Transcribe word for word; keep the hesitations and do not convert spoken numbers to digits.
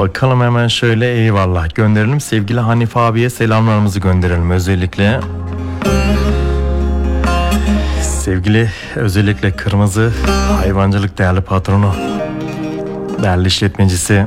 Bakalım hemen şöyle eyvallah gönderelim. Sevgili Hanif abiye selamlarımızı gönderelim özellikle. Sevgili özellikle Kırmızı Hayvancılık değerli patronu, değerli işletmecisi